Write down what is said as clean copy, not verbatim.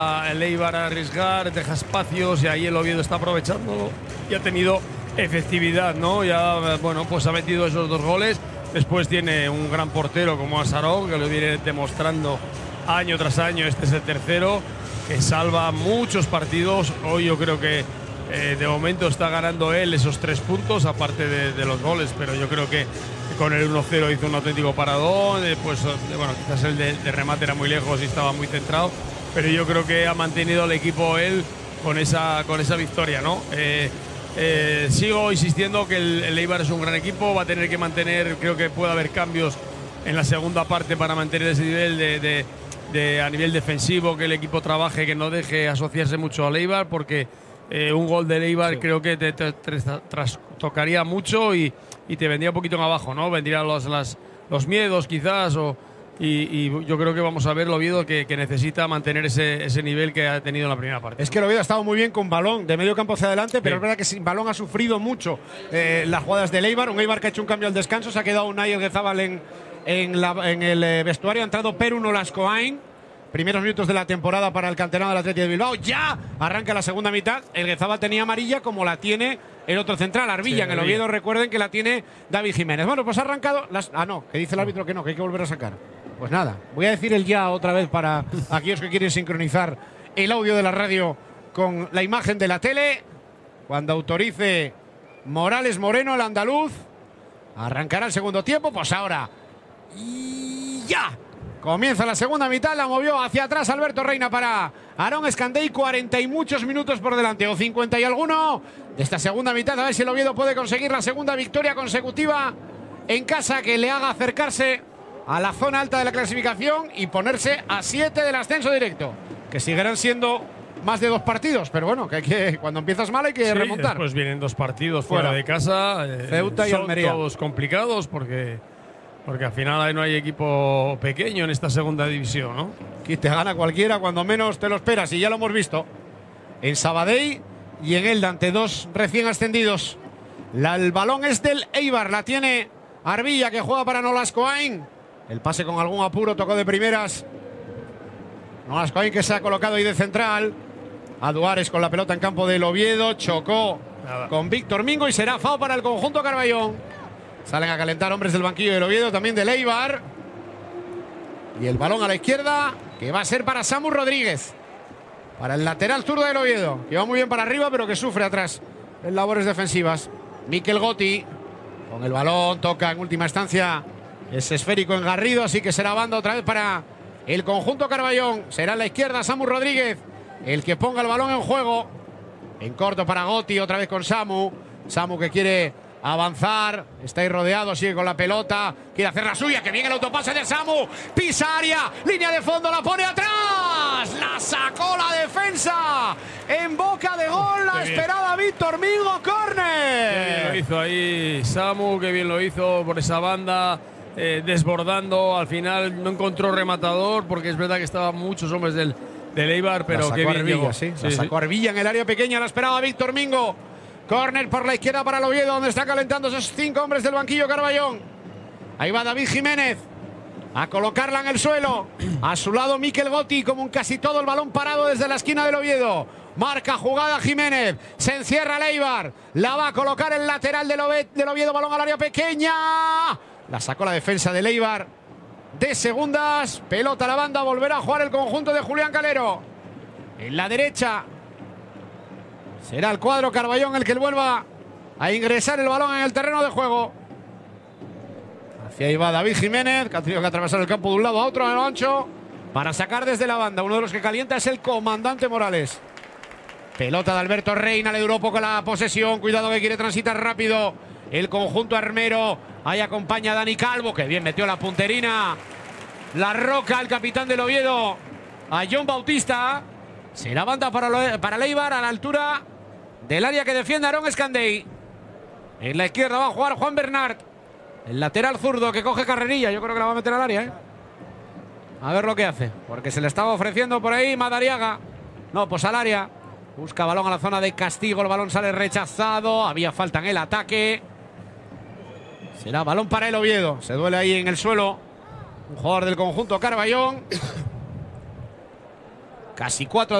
el Eibar a arriesgar, deja espacios y ahí el Oviedo está aprovechando y ha tenido efectividad, ¿no? Ya, bueno, pues ha metido esos 2 goles. Después tiene un gran portero como Asaró, que lo viene demostrando año tras año. Este es el tercero, que salva muchos partidos. Hoy yo creo que de momento está ganando él esos 3 puntos, aparte de los goles, pero yo creo que con el 1-0 hizo un auténtico paradón. Pues bueno, quizás el de remate era muy lejos y estaba muy centrado, pero yo creo que ha mantenido el equipo él con esa victoria, ¿no? Sigo insistiendo que el Eibar es un gran equipo, va a tener que mantener, creo que puede haber cambios en la segunda parte para mantener ese nivel a nivel defensivo, que el equipo trabaje, que no deje asociarse mucho al Eibar, porque un gol del Eibar creo que te trastocaría mucho y te vendría un poquito en abajo, ¿no? Vendrían los miedos quizás y yo creo que vamos a ver el Oviedo que necesita mantener ese nivel que ha tenido en la primera parte. Es que el Oviedo ha estado muy bien con balón, de medio campo hacia adelante, pero es verdad que sin balón ha sufrido mucho las jugadas del Eibar. Un Eibar que ha hecho un cambio al descanso, se ha quedado Unai Elguezábal en el vestuario, ha entrado Perun Olascoain. Primeros minutos de la temporada para el canterano del Athletic de Bilbao. Ya arranca la segunda mitad. Elguezábal tenía amarilla como la tiene el otro central, Arbilla. Sí, en el Oviedo recuerden que la tiene David Jiménez. Bueno, pues ha arrancado. No, que dice el árbitro que no, que hay que volver a sacar. Pues nada, voy a decir el ya otra vez para aquellos que quieren sincronizar el audio de la radio con la imagen de la tele. Cuando autorice Morales Moreno, el andaluz, arrancará el segundo tiempo. Pues ahora. Y ya. Comienza la segunda mitad, la movió hacia atrás Alberto Reina para Aarón Escandei, 40 y muchos minutos por delante, o 50 y alguno de esta segunda mitad. A ver si el Oviedo puede conseguir la segunda victoria consecutiva en casa que le haga acercarse a la zona alta de la clasificación y ponerse a 7 del ascenso directo, que seguirán siendo más de 2 partidos, pero bueno, que cuando empiezas mal hay que remontar. Después vienen 2 partidos fuera de casa, Ceuta y Almería. Todos complicados porque al final ahí no hay equipo pequeño en esta segunda división, ¿no? Aquí te gana cualquiera cuando menos te lo esperas, y ya lo hemos visto en Sabadell y en Elda ante 2 recién ascendidos. El balón es del Eibar, la tiene Arbilla, que juega para Olascoain. El pase con algún apuro, tocó de primeras Olascoain, que se ha colocado ahí de central. A Duárez con la pelota en campo del Oviedo, chocó con Víctor Mingo y será FAO para el conjunto Carballón. Salen a calentar hombres del banquillo del Oviedo, también del Eibar. Y el balón a la izquierda, que va a ser para Samu Rodríguez, para el lateral zurdo del Oviedo, que va muy bien para arriba, pero que sufre atrás en labores defensivas. Mikel Gotti con el balón, toca en última instancia, es esférico en Garrido, así que será banda otra vez para el conjunto Carballón. Será en la izquierda Samu Rodríguez el que ponga el balón en juego. En corto para Gotti, otra vez con Samu. Samu que quiere avanzar, está ahí rodeado, sigue con la pelota, quiere hacer la suya, que viene el autopase de Samu, pisa área, línea de fondo, la pone atrás, la sacó la defensa, en boca de gol, la esperada Víctor Mingo, córner. Qué bien lo hizo ahí Samu, qué bien lo hizo por esa banda, desbordando, al final no encontró rematador, porque es verdad que estaban muchos hombres del Eibar, pero qué bien Arbilla, llegó. sí, la sacó Arbilla en el área pequeña, la esperaba Víctor Mingo. Córner por la izquierda para el Oviedo, donde está calentando esos 5 hombres del banquillo Carballón. Ahí va David Jiménez a colocarla en el suelo. A su lado Mikel Gotti, como en casi todo el balón parado desde la esquina del Oviedo. Marca jugada Jiménez, se encierra el Eibar, la va a colocar el lateral del Oviedo, balón al área pequeña. La sacó la defensa del Eibar de segundas, pelota a la banda, volverá a jugar el conjunto de Julián Calero. En la derecha será el cuadro Carballón el que vuelva a ingresar el balón en el terreno de juego. Hacia ahí va David Jiménez, que ha tenido que atravesar el campo de un lado a otro en el ancho para sacar desde la banda. Uno de los que calienta es el comandante Morales. Pelota de Alberto Reina, le duró poco la posesión. Cuidado que quiere transitar rápido el conjunto armero. Ahí acompaña a Dani Calvo, que bien metió la punterina. La Roca, el capitán del Oviedo, a John Bautista. Será banda para el Eibar a la altura del área que defiende Aarón Escandei. En la izquierda va a jugar Juan Bernat, el lateral zurdo que coge carrerilla. Yo creo que la va a meter al área, A ver lo que hace, porque se le estaba ofreciendo por ahí Madariaga. No, pues al área. Busca balón a la zona de castigo. El balón sale rechazado. Había falta en el ataque. Será balón para el Oviedo. Se duele ahí en el suelo un jugador del conjunto Carballón. Casi 4